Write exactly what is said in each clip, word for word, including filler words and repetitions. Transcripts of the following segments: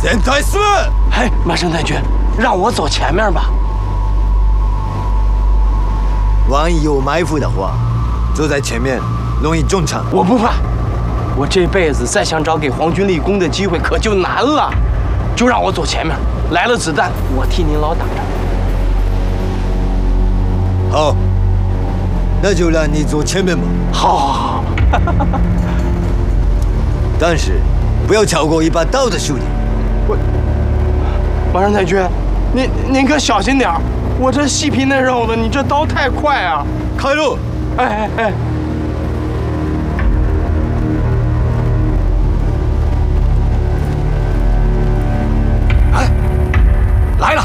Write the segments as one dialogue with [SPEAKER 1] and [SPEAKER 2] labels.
[SPEAKER 1] 现在是。
[SPEAKER 2] 哎，马生太君，让我走前面吧。
[SPEAKER 1] 万一有埋伏的话，走在前面容易中枪。
[SPEAKER 2] 我不怕，我这辈子再想找给皇军立功的机会可就难了。就让我走前面，来了子弹，我替您老挡着。
[SPEAKER 1] 好，那就让你走前面吧。
[SPEAKER 2] 好，好，好。
[SPEAKER 1] 但是不要超过一把刀的速度。
[SPEAKER 2] 我，马上太君，您您可小心点儿，我这细皮嫩肉的，你这刀太快啊！
[SPEAKER 1] 开路！
[SPEAKER 2] 哎哎哎！
[SPEAKER 3] 哎，来了！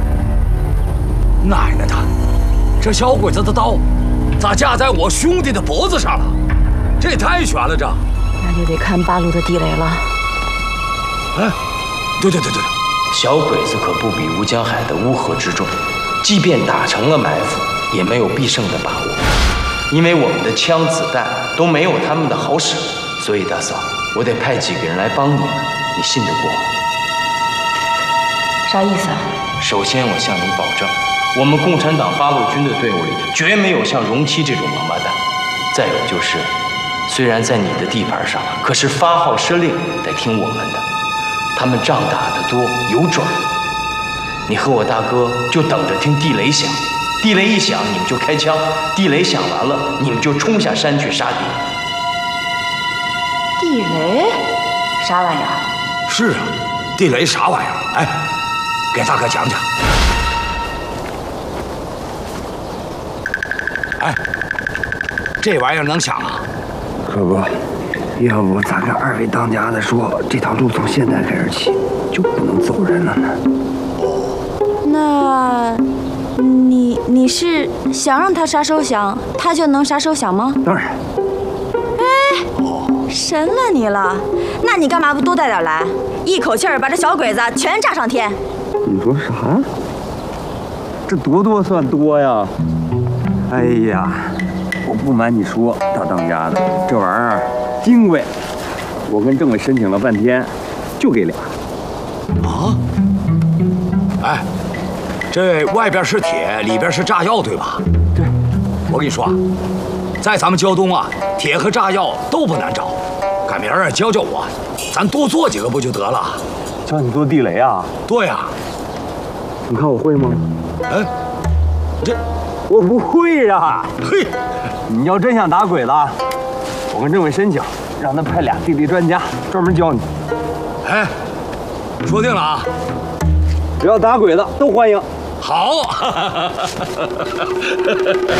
[SPEAKER 3] 奶奶的，这小鬼子的刀咋架在我兄弟的脖子上了？这也太悬了，这。
[SPEAKER 4] 那就得看八路的地雷了。
[SPEAKER 3] 哎，对对对对，
[SPEAKER 2] 小鬼子可不比吴江海的乌合之众，即便打成了埋伏，也没有必胜的把握，因为我们的枪子弹都没有他们的好使。所以大嫂，我得派几个人来帮你们，你信得过吗？
[SPEAKER 4] 啥意思啊？
[SPEAKER 2] 首先，我向你保证，我们共产党八路军的队伍里绝没有像荣七这种王八蛋。再有就是，虽然在你的地盘上，可是发号施令得听我们的。他们仗打得多，有种。你和我大哥就等着听地雷响，地雷一响，你们就开枪；地雷响完了，你们就冲下山去杀敌。
[SPEAKER 4] 地雷？啥玩意儿？
[SPEAKER 3] 是啊，地雷啥玩意儿？哎，给大哥讲讲。哎，这玩意儿能响啊？
[SPEAKER 5] 可不，要不咋跟二位当家的说，这条路从现在开始起就不能走人了呢？
[SPEAKER 4] 那，你你是想让他啥时候响，他就能啥时候响吗？
[SPEAKER 5] 当然。
[SPEAKER 4] 哎，神了你了！那你干嘛不多带点来，一口气儿把这小鬼子全炸上天？
[SPEAKER 5] 你说啥？这多多算多呀？哎呀，我不瞒你说，大当家的，这玩意儿金贵，我跟政委申请了半天，就给俩。
[SPEAKER 3] 啊？哎，这外边是铁，里边是炸药，对吧？
[SPEAKER 5] 对。
[SPEAKER 3] 我跟你说啊，在咱们胶东啊，铁和炸药都不难找。赶明儿教教我，咱多做几个不就得了？
[SPEAKER 5] 教你做地雷啊？
[SPEAKER 3] 对呀。
[SPEAKER 5] 你看我会吗？
[SPEAKER 3] 哎，这
[SPEAKER 5] 我不会啊。
[SPEAKER 3] 嘿，
[SPEAKER 5] 你要真想打鬼子，我跟政委申请，让他派俩地雷专家专门教你。
[SPEAKER 3] 哎，说定了啊！
[SPEAKER 5] 只要打鬼子都欢迎。
[SPEAKER 3] 好。